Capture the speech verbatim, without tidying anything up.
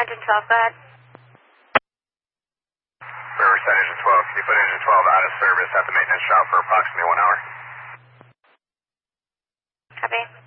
engine twelve, go ahead. Riverside engine twelve, can you put engine twelve out of service at the maintenance shop for approximately one hour? Copy.